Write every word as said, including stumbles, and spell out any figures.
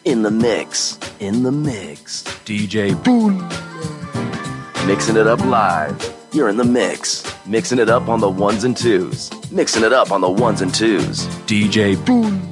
In the mix. In the mix. D J Boon. Mixing it up live. You're in the mix. Mixing it up on the ones and twos. Mixing it up on the ones and twos. D J Boon.